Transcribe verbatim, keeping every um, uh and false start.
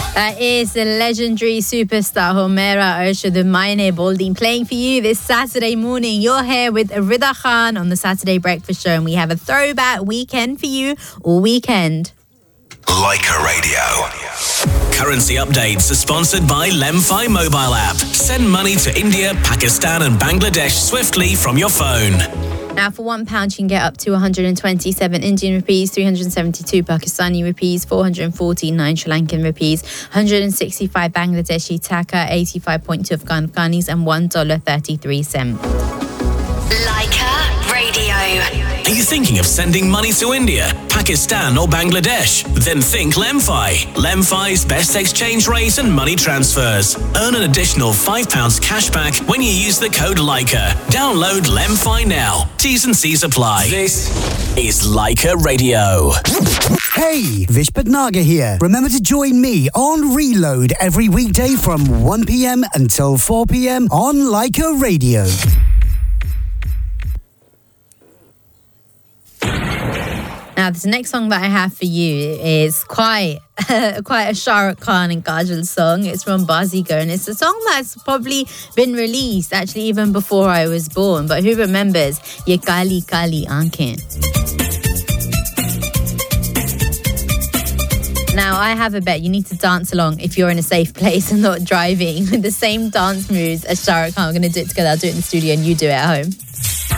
That is the legendary superstar Homera Arshad Boldin playing for you this Saturday morning. You're here with Rida Khan on the Saturday Breakfast Show, and we have a throwback weekend for you all weekend. Leica Radio. Currency updates are sponsored by Lemfi mobile app. Send money to India, Pakistan and Bangladesh swiftly from your phone. Now, for one pound, you can get up to one hundred twenty-seven Indian rupees, three hundred seventy-two Pakistani rupees, four hundred forty-nine Sri Lankan rupees, one hundred sixty-five Bangladeshi taka, eighty-five point two Afghan Afghanis, and one dollar thirty-three cents. Leica Radio. Are you thinking of sending money to India, Pakistan or Bangladesh? Then think Lemfi. Lemfi's best exchange rate and money transfers. Earn an additional five pounds cash back when you use the code Leica. Download Lemfi now. T's and C's apply. This is Leica Radio. Hey, Vish Bhatnagar here. Remember to join me on Reload every weekday from one p.m. until four p.m. on Leica Radio. Now, this next song that I have for you is quite quite a Shah Rukh Khan and Kajol song. It's from Bazigar, and it's a song that's probably been released actually even before I was born. But who remembers Ye Kali Kali Aankhein? Now, I have a bet. You need to dance along if you're in a safe place and not driving with the same dance moves as Shah Rukh Khan. We're going to do it together. I'll do it in the studio and you do it at home.